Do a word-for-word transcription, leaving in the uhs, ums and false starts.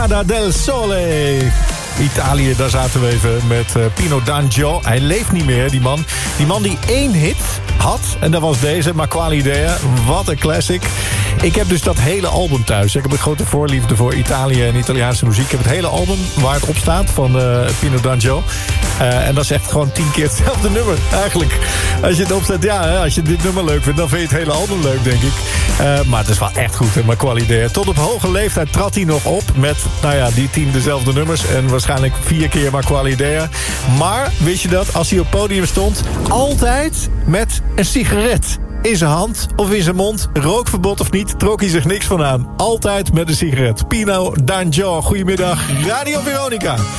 del Sole. Italië, daar zaten we even met uh, Pino D'Angio. Hij leeft niet meer, die man. Die man die één hit had, en dat was deze, Ma Quale Idea. Wat een classic. Ik heb dus dat hele album thuis. Ik heb een grote voorliefde voor Italië en Italiaanse muziek. Ik heb het hele album waar het op staat van uh, Pino D'Angio. Uh, en dat is echt gewoon tien keer hetzelfde nummer, eigenlijk. Als je het opzet, ja, hè, als je dit nummer leuk vindt, dan vind je het hele album leuk, denk ik. Uh, maar het is wel echt goed, hè, Ma Quale Idea. Tot op hoge leeftijd trad hij nog op met, nou ja, die tien dezelfde nummers. En waarschijnlijk vier keer Ma Quale Idea. Maar, wist je dat, als hij op podium stond, altijd met een sigaret in zijn hand of in zijn mond, rookverbod of niet, trok hij zich niks van aan. Altijd met een sigaret. Pino D'Angio, goedemiddag, Radio Veronica.